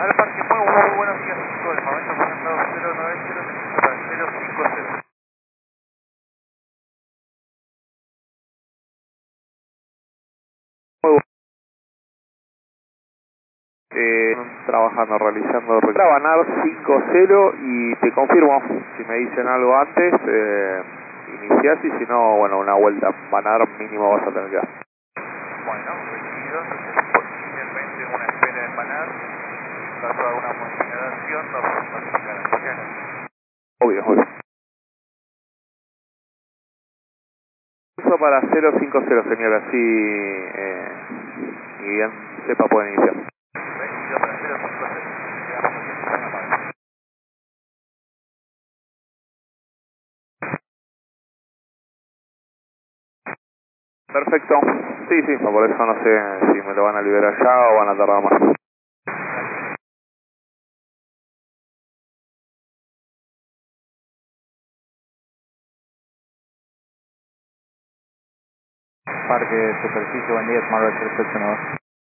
Al parque Fuego, muy buenos días, chicos. El momento pasando 090 para 050. Muy bueno. Trabajando, realizando Banar 5-0 y te confirmo, si me dicen algo antes, iniciás y si no, bueno, una vuelta Banar mínimo vas a tener que dar. Bueno, recibido, entonces inicialmente una espera en Banar. En caso de alguna modificación, nos vamos a notificar a mañana. Obvio, obvio. Uso para 050, señora, así y bien sepa pueden iniciar. Recibido para 050. Quedamos atentos a la llamada. Perfecto. Sí, sí, por eso no sé si me lo van a liberar ya o van a tardar más. Parque Superficie, buen día, Smart 389.